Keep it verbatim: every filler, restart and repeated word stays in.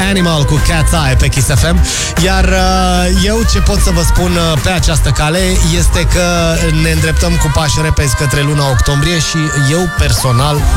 Animal cu Cat's Eye pe Kiss F M. Iar uh, eu ce pot să vă spun uh, pe această cale este că ne îndreptăm cu pași repezi către luna octombrie și eu personal